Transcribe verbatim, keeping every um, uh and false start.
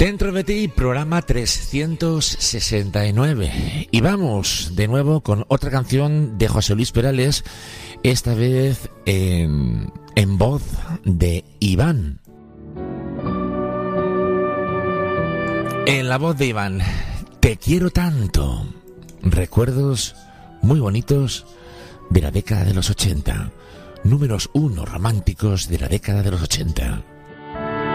Dentro de ti, programa trescientos sesenta y nueve. Y vamos de nuevo con otra canción de José Luis Perales, esta vez en, en voz de Iván. En la voz de Iván, Te quiero tanto. Recuerdos muy bonitos de la década de los ochenta. Números uno románticos de la década de los ochenta.